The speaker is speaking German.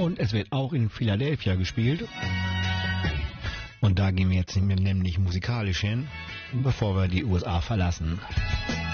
Und es wird auch in Philadelphia gespielt. Und da gehen wir jetzt nämlich musikalisch hin, bevor wir die USA verlassen.